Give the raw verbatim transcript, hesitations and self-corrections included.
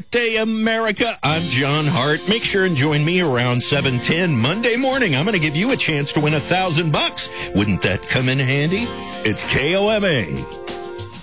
birthday, America. I'm John Hart. Make sure and join me around seven ten Monday morning. I'm going to give you a chance to win a thousand bucks. Wouldn't that come in handy? It's K O M A.